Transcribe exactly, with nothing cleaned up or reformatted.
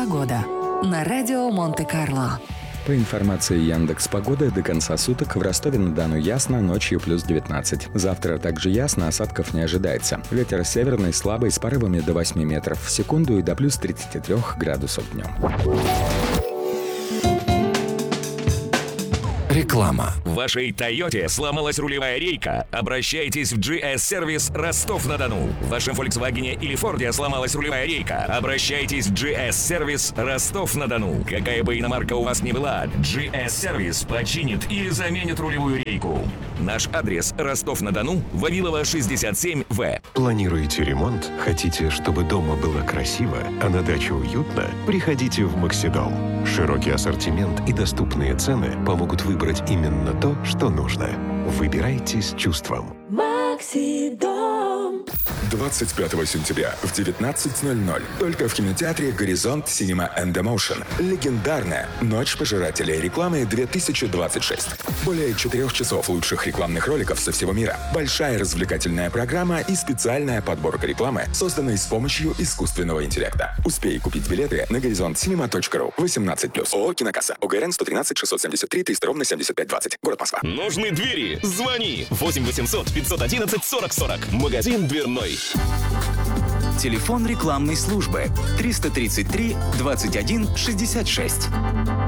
Погода на радио Монте-Карло. По информации Яндекс.Погоды, до конца суток в Ростове-на-Дону ясно, ночью плюс девятнадцать. Завтра также ясно, осадков не ожидается. Ветер северный слабый с порывами до восьми метров в секунду и до плюс тридцати трёх градусов днем. Реклама. В вашей Тойоте сломалась рулевая рейка? Обращайтесь в джи эс-сервис Ростов-на-Дону. В вашем Volkswagen или Форде сломалась рулевая рейка? Обращайтесь в джи эс-сервис Ростов-на-Дону. Какая бы иномарка у вас ни была, джи эс-сервис починит или заменит рулевую рейку. Наш адрес: Ростов-на-Дону, Вавилова, шестьдесят семь вэ. Планируете ремонт? Хотите, чтобы дома было красиво, а на даче уютно? Приходите в Максидом. Широкий ассортимент и доступные цены помогут выбрать именно то, что нужно. Выбирайте с чувством. Максидом. двадцать пятого сентября в девятнадцать ноль ноль только в кинотеатре «Горизонт Cinema and Emotion» легендарная «Ночь пожирателей рекламы две тысячи двадцать шесть». Более четырех часов лучших рекламных роликов со всего мира, большая развлекательная программа и специальная подборка рекламы, созданной с помощью искусственного интеллекта. Успей купить билеты на горизонт синема точка ру. восемнадцать плюс. ООО «Кинокасса». ОГРН сто тринадцать шестьсот семьдесят три триста ровно семьдесят пять двадцать. Город Москва. Нужны двери? Звони. восемь восемьсот пятьсот одиннадцать сорок сорок. Магазин дверной. Телефон рекламной службы триста тридцать три двадцать один шестьдесят шесть.